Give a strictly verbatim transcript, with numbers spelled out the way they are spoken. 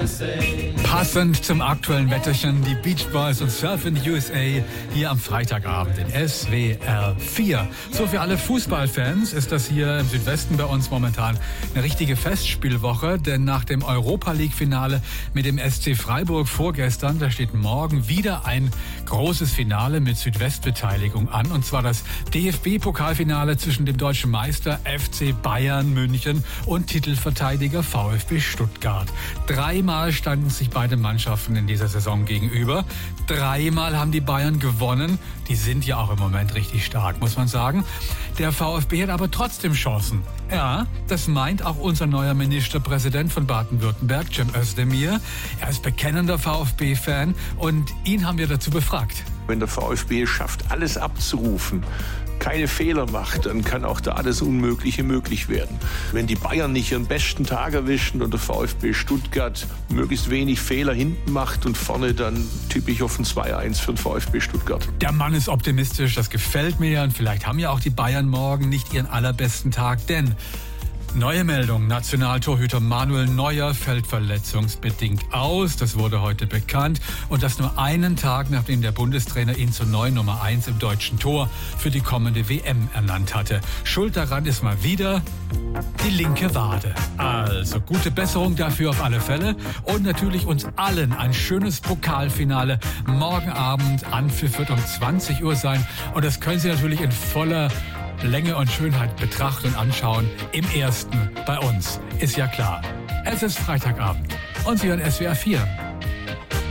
S A. Passend zum aktuellen Wetterchen, die Beach Boys und Surf in the U S A hier am Freitagabend in S W R vier. So, für alle Fußballfans ist das hier im Südwesten bei uns momentan eine richtige Festspielwoche, denn nach dem Europa-League-Finale mit dem S C Freiburg vorgestern, da steht morgen wieder ein großes Finale mit Südwestbeteiligung an, und zwar das D F B-Pokalfinale zwischen dem deutschen Meister F C Bayern München und Titelverteidiger VfB Stuttgart. Dreimal standen sich beide Mannschaften in dieser Saison gegenüber. Dreimal haben die Bayern gewonnen. Die sind ja auch im Moment richtig stark, muss man sagen. Der VfB hat aber trotzdem Chancen. Ja, das meint auch unser neuer Ministerpräsident von Baden-Württemberg, Cem Özdemir. Er ist bekennender VfB-Fan und ihn haben wir dazu befragt. Wenn der VfB es schafft, alles abzurufen, keine Fehler macht, dann kann auch da alles Unmögliche möglich werden. Wenn die Bayern nicht ihren besten Tag erwischen und der VfB Stuttgart möglichst wenig Fehler hinten macht und vorne, dann tippe ich auf ein zwei eins für den VfB Stuttgart. Der Mann ist optimistisch, das gefällt mir, und vielleicht haben ja auch die Bayern morgen nicht ihren allerbesten Tag, denn neue Meldung: Nationaltorhüter Manuel Neuer fällt verletzungsbedingt aus. Das wurde heute bekannt. Und das nur einen Tag, nachdem der Bundestrainer ihn zur neuen Nummer eins im deutschen Tor für die kommende W M ernannt hatte. Schuld daran ist mal wieder die linke Wade. Also gute Besserung dafür auf alle Fälle. Und natürlich uns allen ein schönes Pokalfinale morgen Abend. Anpfiff wird um zwanzig Uhr sein. Und das können Sie natürlich in voller Länge und Schönheit betrachten und anschauen. Im ersten bei uns, ist ja klar. Es ist Freitagabend und Sie hören S W R vier.